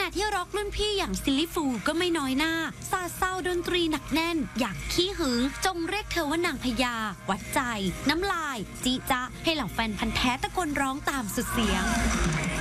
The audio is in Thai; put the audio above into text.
ะที่ร็อกรุ่นพี่อย่างซิลลี่ฟูก็ไม่น้อยหน้าสาดเศร้าดนตรีหนักแน่นอยากขี้หึงจงเรียกเธอว่านางพญาวัดใจน้ำลายจิจ๊ะให้เหล่าแฟนพันธ์แท้ตะโกนร้องตามสุดเสียง